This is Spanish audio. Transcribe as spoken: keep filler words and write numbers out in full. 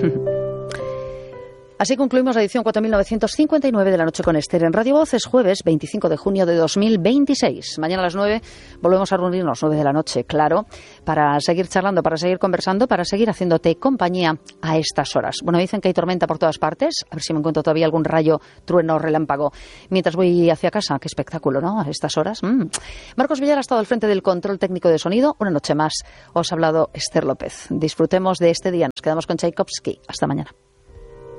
Así concluimos la edición cuatro mil novecientos cincuenta y nueve de La Noche con Esther en Radio Voz. Es jueves veinticinco de junio de dos mil veintiséis. Mañana a las nueve volvemos a reunirnos, nueve de la noche, claro, para seguir charlando, para seguir conversando, para seguir haciéndote compañía a estas horas. Bueno, dicen que hay tormenta por todas partes. A ver si me encuentro todavía algún rayo, trueno, relámpago. Mientras voy hacia casa, qué espectáculo, ¿no? A estas horas. Mm. Marcos Villar ha estado al frente del control técnico de sonido. Una noche más os ha hablado Esther López. Disfrutemos de este día. Nos quedamos con Tchaikovsky. Hasta mañana.